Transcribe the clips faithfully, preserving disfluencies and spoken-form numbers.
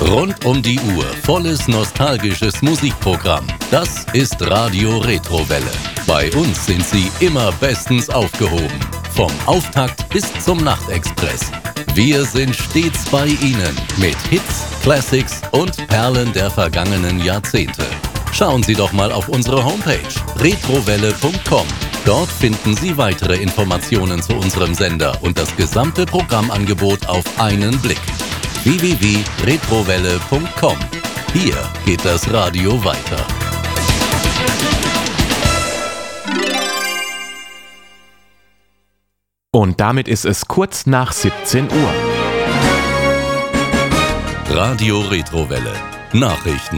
Rund um die Uhr volles nostalgisches Musikprogramm. Das ist Radio Retrowelle. Bei uns sind Sie immer bestens aufgehoben. Vom Auftakt bis zum Nachtexpress. Wir sind stets bei Ihnen mit Hits, Classics und Perlen der vergangenen Jahrzehnte. Schauen Sie doch mal auf unsere Homepage retrowelle punkt com. Dort finden Sie weitere Informationen zu unserem Sender und das gesamte Programmangebot auf einen Blick. w w w punkt retrowelle punkt com. Hier geht das Radio weiter. Und damit ist es kurz nach siebzehn Uhr. Radio Retrowelle. Nachrichten.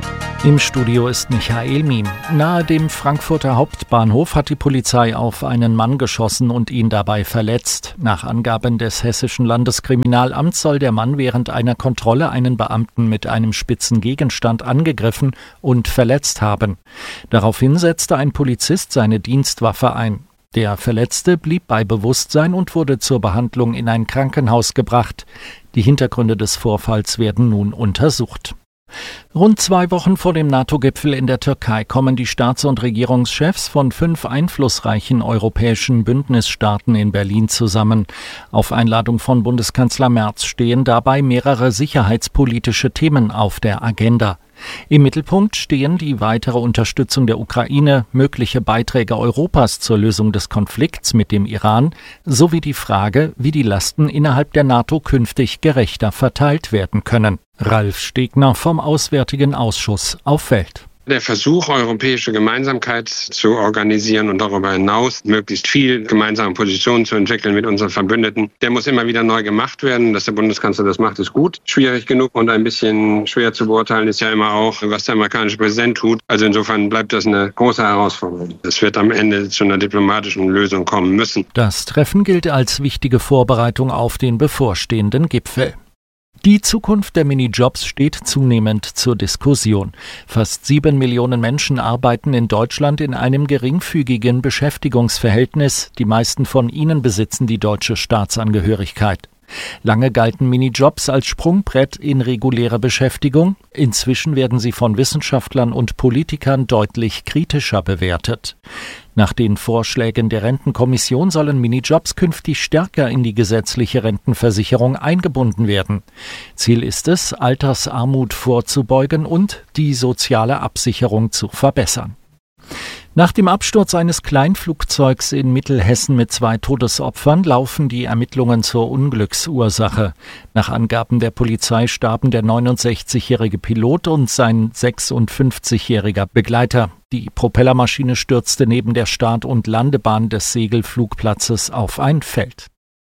Im Studio ist Michael Miem. Nahe dem Frankfurter Hauptbahnhof hat die Polizei auf einen Mann geschossen und ihn dabei verletzt. Nach Angaben des Hessischen Landeskriminalamts soll der Mann während einer Kontrolle einen Beamten mit einem spitzen Gegenstand angegriffen und verletzt haben. Daraufhin setzte ein Polizist seine Dienstwaffe ein. Der Verletzte blieb bei Bewusstsein und wurde zur Behandlung in ein Krankenhaus gebracht. Die Hintergründe des Vorfalls werden nun untersucht. Rund zwei Wochen vor dem NATO-Gipfel in der Türkei kommen die Staats- und Regierungschefs von fünf einflussreichen europäischen Bündnisstaaten in Berlin zusammen. Auf Einladung von Bundeskanzler Merz stehen dabei mehrere sicherheitspolitische Themen auf der Agenda. Im Mittelpunkt stehen die weitere Unterstützung der Ukraine, mögliche Beiträge Europas zur Lösung des Konflikts mit dem Iran sowie die Frage, wie die Lasten innerhalb der NATO künftig gerechter verteilt werden können. Ralf Stegner vom Auswärtigen Ausschuss auf Welt. Der Versuch, europäische Gemeinsamkeit zu organisieren und darüber hinaus möglichst viel gemeinsame Positionen zu entwickeln mit unseren Verbündeten, der muss immer wieder neu gemacht werden. Dass der Bundeskanzler das macht, ist gut. Schwierig genug und ein bisschen schwer zu beurteilen ist ja immer auch, was der amerikanische Präsident tut. Also insofern bleibt das eine große Herausforderung. Es wird am Ende zu einer diplomatischen Lösung kommen müssen. Das Treffen gilt als wichtige Vorbereitung auf den bevorstehenden Gipfel. Die Zukunft der Minijobs steht zunehmend zur Diskussion. Fast sieben Millionen Menschen arbeiten in Deutschland in einem geringfügigen Beschäftigungsverhältnis. Die meisten von ihnen besitzen die deutsche Staatsangehörigkeit. Lange galten Minijobs als Sprungbrett in reguläre Beschäftigung. Inzwischen werden sie von Wissenschaftlern und Politikern deutlich kritischer bewertet. Nach den Vorschlägen der Rentenkommission sollen Minijobs künftig stärker in die gesetzliche Rentenversicherung eingebunden werden. Ziel ist es, Altersarmut vorzubeugen und die soziale Absicherung zu verbessern. Nach dem Absturz eines Kleinflugzeugs in Mittelhessen mit zwei Todesopfern laufen die Ermittlungen zur Unglücksursache. Nach Angaben der Polizei starben der neunundsechzigjährige Pilot und sein sechsundfünfzigjähriger Begleiter. Die Propellermaschine stürzte neben der Start- und Landebahn des Segelflugplatzes auf ein Feld.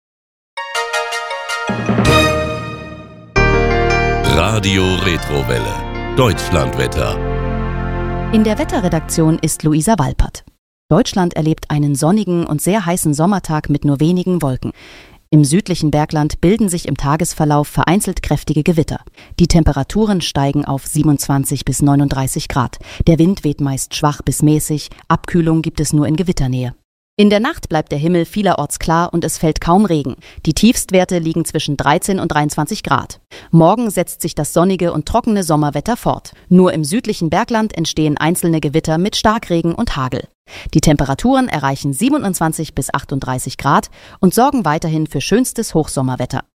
Radio Retrowelle. Deutschlandwetter. In der Wetterredaktion ist Luisa Walpert. Deutschland erlebt einen sonnigen und sehr heißen Sommertag mit nur wenigen Wolken. Im südlichen Bergland bilden sich im Tagesverlauf vereinzelt kräftige Gewitter. Die Temperaturen steigen auf siebenundzwanzig bis neununddreißig Grad. Der Wind weht meist schwach bis mäßig, Abkühlung gibt es nur in Gewitternähe. In der Nacht bleibt der Himmel vielerorts klar und es fällt kaum Regen. Die Tiefstwerte liegen zwischen dreizehn und dreiundzwanzig Grad. Morgen setzt sich das sonnige und trockene Sommerwetter fort. Nur im südlichen Bergland entstehen einzelne Gewitter mit Starkregen und Hagel. Die Temperaturen erreichen siebenundzwanzig bis achtunddreißig Grad und sorgen weiterhin für schönstes Hochsommerwetter.